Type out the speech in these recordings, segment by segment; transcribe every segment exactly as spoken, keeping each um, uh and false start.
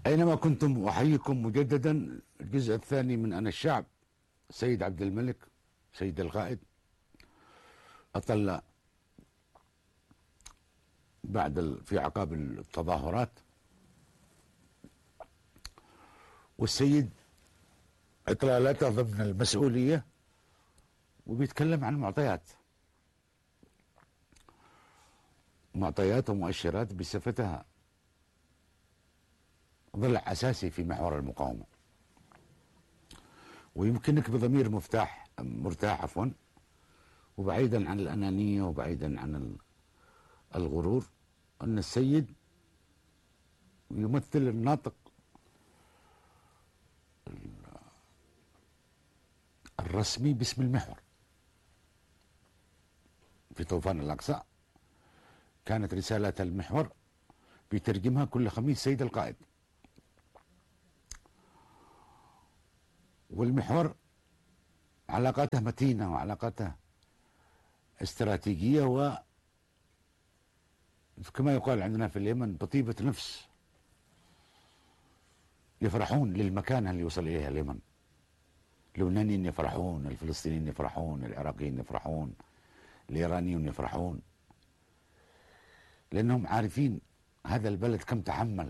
أينما كنتم أحييكم مجددا. الجزء الثاني من أنا الشعب. سيد عبد الملك سيد القائد أطل بعد ال... في عقاب التظاهرات، والسيد إطلالته ضمن المسؤولية، وبيتكلم عن معطيات معطيات ومؤشرات بصفتها ضلع أساسي في محور المقاومة. ويمكنك بضمير مفتاح مرتاح عفوا وبعيدا عن الأنانية وبعيدا عن الغرور أن السيد يمثل الناطق الرسمي باسم المحور. في طوفان الأقصى كانت رسالة المحور بيترجمها كل خميس سيد القائد. والمحور علاقاته متينة وعلاقاته استراتيجية، و كما يقال عندنا في اليمن بطيبة نفس، يفرحون للمكانة اللي وصل إليها اليمن. اللبنانيين يفرحون، الفلسطينيين يفرحون، العراقيين يفرحون، الإيرانيون يفرحون، لأنهم عارفين هذا البلد كم تحمل.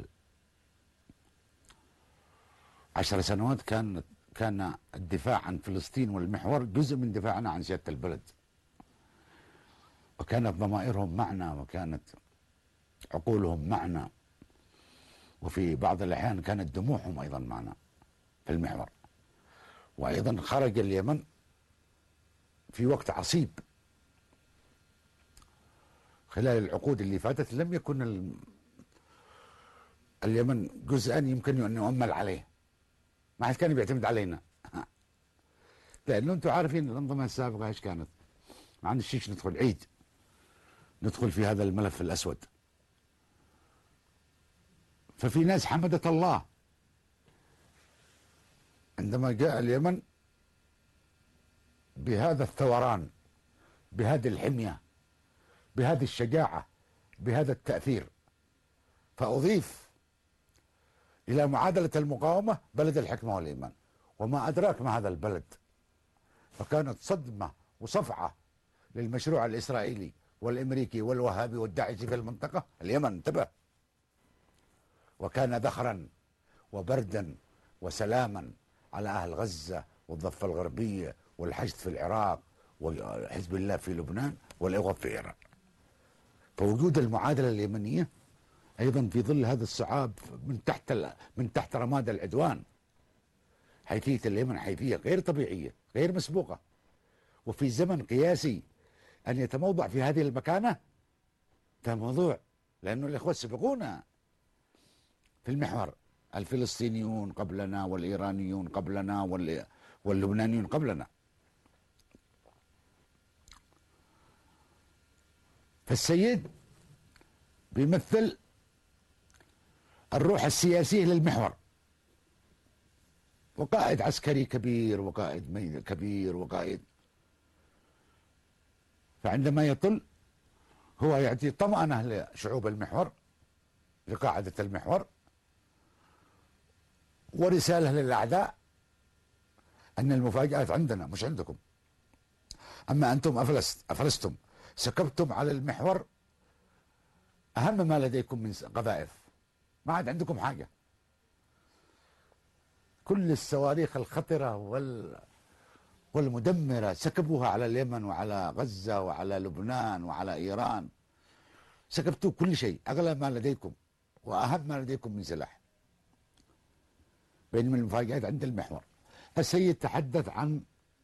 عشر سنوات كان كان الدفاع عن فلسطين والمحور جزء من دفاعنا عن سيادة البلد، وكانت ضمائرهم معنا وكانت عقولهم معنا، وفي بعض الأحيان كانت دموعهم أيضا معنا في المحور. وأيضا خرج اليمن في وقت عصيب. خلال العقود اللي فاتت لم يكن ال... اليمن جزءا يمكن أن يؤمل عليه، ما حد كان بيعتمد علينا لأنه أنتم عارفين الأنظمة السابقة إيش كانت. ما عندناش ندخل عيد ندخل في هذا الملف الأسود. ففي ناس حمدت الله عندما جاء اليمن بهذا الثوران، بهذه الحمية، بهذه الشجاعة، بهذا التأثير. فأضيف إلى معادلة المقاومة بلد الحكمة والإيمان، وما أدراك ما هذا البلد. فكانت صدمة وصفعة للمشروع الإسرائيلي والأمريكي والوهابي والداعشي في المنطقة. اليمن انتبه، وكان ذخرا وبردا وسلاما على أهل غزة والضفة الغربية والحشد في العراق وحزب الله في لبنان والإغواء في إيران. فوجود المعادلة اليمنية أيضا في ظل هذا الصعاب من تحت من تحت رماد العدوان، حيثية اليمن حيثية غير طبيعية غير مسبوقة، وفي زمن قياسي أن يتموضع في هذه المكانة ده موضوع، لأنه الإخوة سبقونا في المحور، الفلسطينيون قبلنا والإيرانيون قبلنا واللبنانيون قبلنا. فالسيد بيمثل الروح السياسية للمحور، وقائد عسكري كبير وقائد ميدان كبير وقائد. فعندما يطل هو يعطي طمأنة لشعوب المحور، لقاعدة المحور، ورسالة للأعداء أن المفاجآت عندنا مش عندكم. أما أنتم أفلست أفلستم سكبتم على المحور أهم ما لديكم من قذائف، ما عاد عندكم حاجة. كل الصواريخ الخطرة وال والمدمرة سكبوها على اليمن وعلى غزة وعلى لبنان وعلى إيران. سكبتوا كل شيء، أغلى ما لديكم وأهم ما لديكم من سلاح، بينما المفاجآت عند المحور. السيد تحدث عن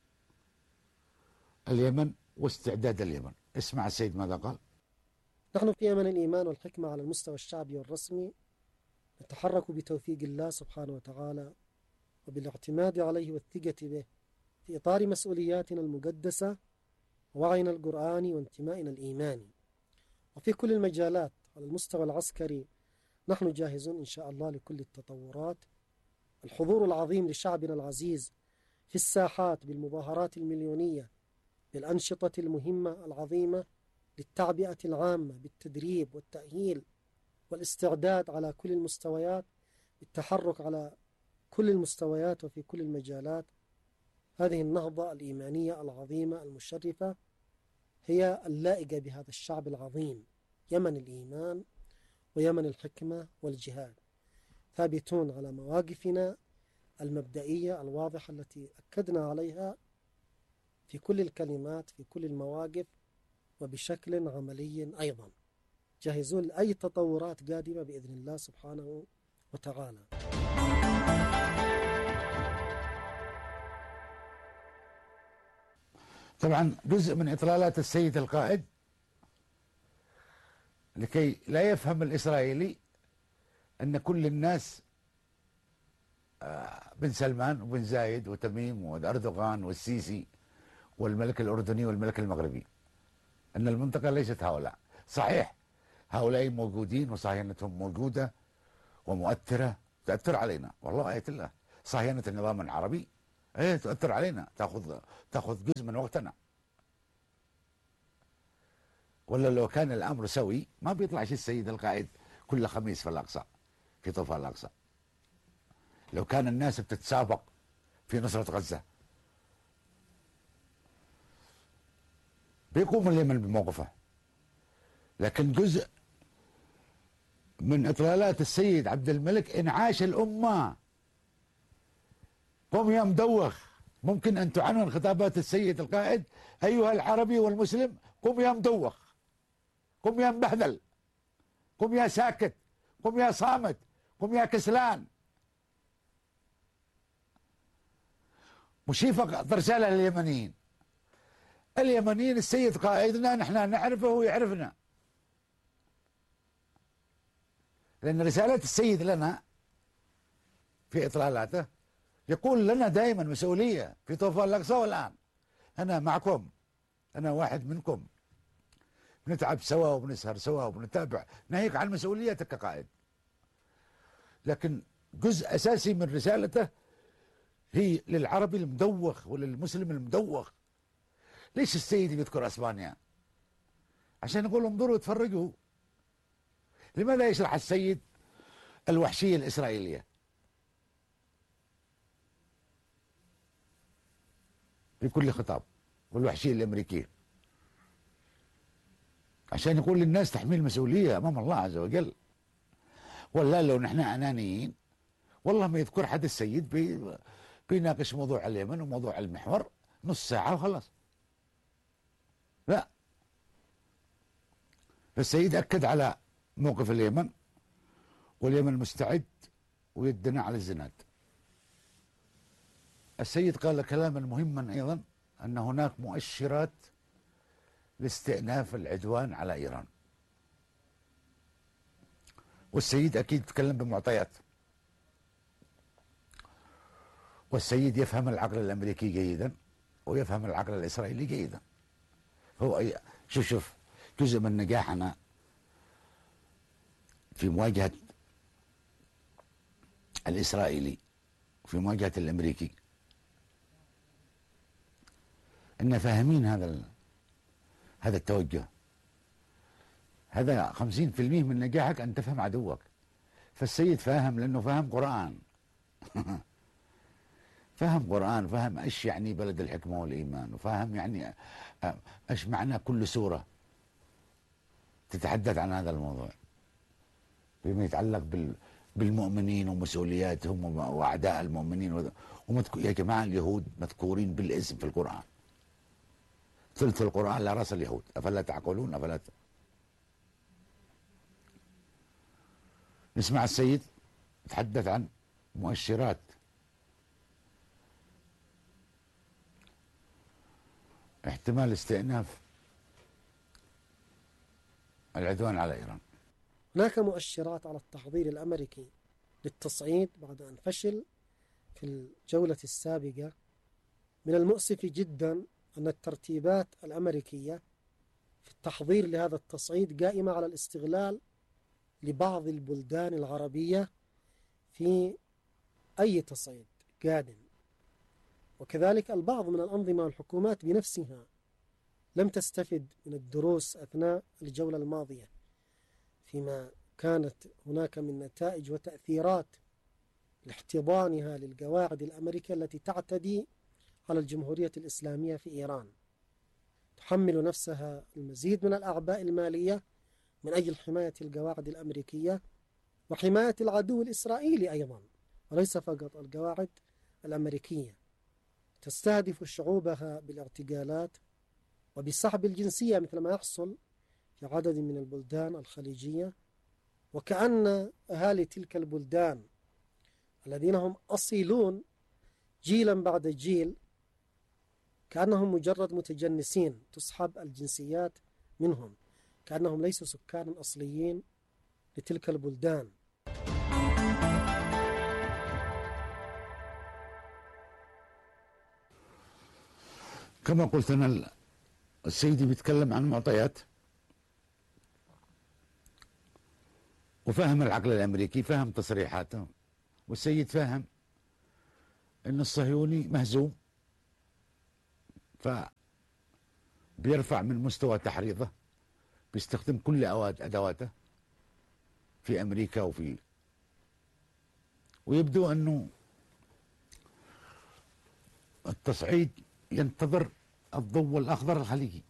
اليمن واستعداد اليمن. اسمع السيد ماذا قال. نحن في يمن الإيمان والحكمة على المستوى الشعبي والرسمي نتحرك بتوفيق الله سبحانه وتعالى وبالاعتماد عليه والثقة به في إطار مسؤولياتنا المقدسة ووعينا القرآني وانتمائنا الإيماني. وفي كل المجالات على المستوى العسكري نحن جاهزون إن شاء الله لكل التطورات. الحضور العظيم لشعبنا العزيز في الساحات بالمظاهرات المليونية، بالأنشطة المهمة العظيمة للتعبئة العامة، بالتدريب والتأهيل والاستعداد على كل المستويات بالتحرك على كل المستويات وفي كل المجالات. هذه النهضة الإيمانية العظيمة المشرفة هي اللائقة بهذا الشعب العظيم، يمن الإيمان ويمن الحكمة والجهاد، ثابتون على مواقفنا المبدئية الواضحة التي أكدنا عليها في كل الكلمات في كل المواقف وبشكل عملي أيضا، جاهزون لأي تطورات قادمة بإذن الله سبحانه وتعالى. طبعا جزء من إطلالات السيد القائد لكي لا يفهم الإسرائيلي أن كل الناس بن سلمان وبن زايد وتميم وأردوغان والسيسي والملك الأردني والملك المغربي، أن المنطقة ليست هؤلاء. صحيح هؤلاء موجودين وصهيونتهم موجودة ومؤثرة، تؤثر علينا، والله آية الله صهيونة النظام العربي ايه تؤثر علينا، تاخذ تاخذ جزء من وقتنا. ولا لو كان الامر سوي ما بيطلعش السيد القائد كل خميس في الاقصى في طوفان الاقصى. لو كان الناس بتتسابق في نصرة غزة بيقوم اليمن بموقفه. لكن جزء من اطلالات السيد عبد الملك انعاش الامه. قم يا مدوخ، ممكن ان تعنون خطابات السيد القائد ايها العربي والمسلم، قم يا مدوخ، قم يا مبهذل، قم يا ساكت، قم يا صامت، قم يا كسلان. مش هي فقط رسالة لليمنيين. اليمنيين السيد قائدنا نحن نعرفه ويعرفنا، لأن رسالة السيد لنا في إطلالاته يقول لنا دائما مسؤولية في طوفان الأقصى. والآن أنا معكم، أنا واحد منكم، بنتعب سوا وبنسهر سوا وبنتابع، ناهيك عن مسؤوليتك كقائد. لكن جزء أساسي من رسالته هي للعربي المدوخ وللمسلم المدوخ. ليش السيد بيذكر أسبانيا؟ عشان يقول انظروا اتفرجوا. لماذا يشرح السيد الوحشية الإسرائيلية في كل خطاب والوحشية الأمريكية؟ عشان يقول للناس تحميل مسؤولية أمام الله عز وجل. ولا لو نحن أنانيين والله ما يذكر حد السيد بي بيناقش موضوع اليمن وموضوع المحور نص ساعة وخلص. لا، فالسيد أكد على موقف اليمن، واليمن مستعد ويدنا على الزناد. السيد قال كلاما مهما أيضا، أن هناك مؤشرات لاستئناف العدوان على إيران. والسيد أكيد تكلم بمعطيات، والسيد يفهم العقل الأمريكي جيدا ويفهم العقل الإسرائيلي جيدا. هو أي شوف شوف جزء من نجاحنا في مواجهة الإسرائيلي في مواجهة الأمريكي إن فاهمين هذا هذا التوجه. هذا خمسين في المئة من نجاحك أن تفهم عدوك. فالسيد فاهم لأنه فاهم قرآن فاهم قرآن، فاهم إيش يعني بلد الحكمة والإيمان، وفاهم يعني إيش معنى كل سورة تتحدث عن هذا الموضوع بما يتعلق بال بالمؤمنين ومسؤولياتهم وأعداء المؤمنين. ومذكو... يا جماعة اليهود مذكورين بالاسم في القرآن، ثلث القرآن لا رأس اليهود، أفلا تعقلون؟ أفلا ت... نسمع السيد يتحدث عن مؤشرات احتمال استئناف العدوان على إيران. هناك مؤشرات على التحضير الأمريكي للتصعيد بعد أن فشل في الجولة السابقة. من المؤسف جدا أن الترتيبات الأمريكية في التحضير لهذا التصعيد قائمة على الاستغلال لبعض البلدان العربية في أي تصعيد قادم، وكذلك البعض من الأنظمة والحكومات بنفسها لم تستفد من الدروس أثناء الجولة الماضية فيما كانت هناك من نتائج وتأثيرات لاحتضانها للقواعد الأمريكية التي تعتدي على الجمهورية الإسلامية في إيران، تحمل نفسها المزيد من الأعباء المالية من أجل حماية القواعد الأمريكية وحماية العدو الإسرائيلي أيضا، وليس فقط القواعد الأمريكية. تستهدف شعوبها بالاعتقالات وبسحب الجنسية مثل ما يحصل في عدد من البلدان الخليجية، وكأن أهالي تلك البلدان الذين هم أصيلون جيلا بعد جيل كأنهم مجرد متجنسين تسحب الجنسيات منهم، كأنهم ليسوا سكانا أصليين لتلك البلدان. كما قلت أنا، السيدي بيتكلم عن معطيات وفهم العقل الأمريكي، فهم تصريحاته، والسيد فهم أن الصهيوني مهزوم، فبيرفع من مستوى تحريضه، بيستخدم كل أدواته في أمريكا وفي ويبدو أنه التصعيد ينتظر الضوء الأخضر الخليجي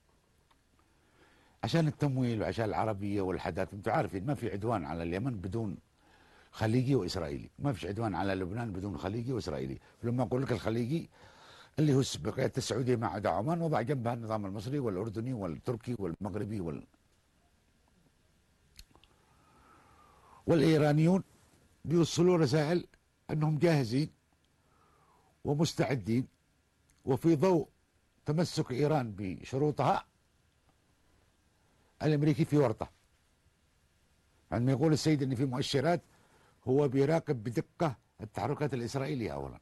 عشان التمويل وعشان العربية والحداثة. انتم عارفين ما في عدوان على اليمن بدون خليجي وإسرائيلي، ما فيش عدوان على لبنان بدون خليجي وإسرائيلي. فلما أقول لك الخليجي اللي هو بقية السعودية مع عدا عمان، وضع جنبها النظام المصري والأردني والتركي والمغربي وال... والإيرانيون بيوصلوا رسائل أنهم جاهزين ومستعدين، وفي ضوء تمسك إيران بشروطها الأمريكي في ورطة. عندما يقول السيد أن في مؤشرات، هو بيراقب بدقة التحركات الإسرائيلية أولا،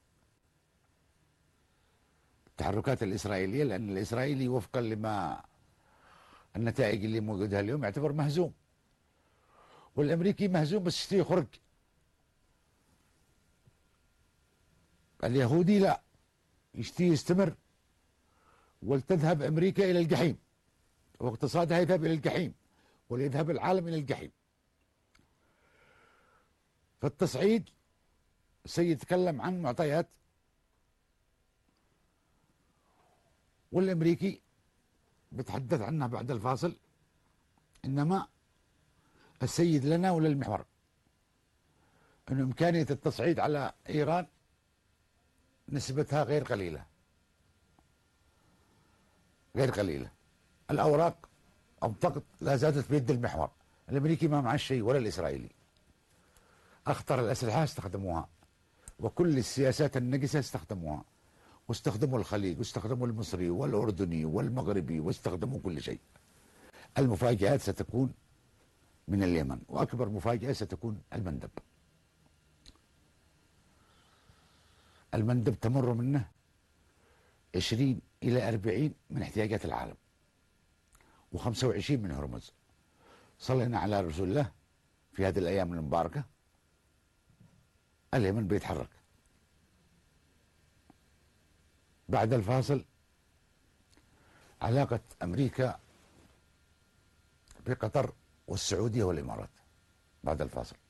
التحركات الإسرائيلية، لأن الإسرائيلي وفقا لما النتائج اللي موجودة اليوم يعتبر مهزوم، والأمريكي مهزوم بس يشتري يخرج. اليهودي لا، يشتري يستمر، ولتذهب أمريكا إلى الجحيم، واقتصادها يذهب إلى الجحيم، وليذهب العالم إلى الجحيم. فالتصعيد سيتكلم عن معطيات، والأمريكي بتحدث عنها بعد الفاصل. إنما السيد لنا وللمحور أن إمكانية التصعيد على إيران نسبتها غير قليلة، غير قليلة. الأوراق أو الضغط لا زالت بيد المحور. الأمريكي ما معه شيء ولا الإسرائيلي. أخطر الأسلحة استخدموها، وكل السياسات النجسة استخدموها، واستخدموا الخليج، واستخدموا المصري والأردني والمغربي، واستخدموا كل شيء. المفاجآت ستكون من اليمن، وأكبر مفاجأة ستكون المندب. المندب تمر منه عشرين إلى أربعين من احتياجات العالم، وخمسة وعشرين من هرمز. صلينا على رسول الله في هذه الأيام المباركة، اليمن بيتحرك. بعد الفاصل علاقة أمريكا بقطر والسعودية والإمارات، بعد الفاصل.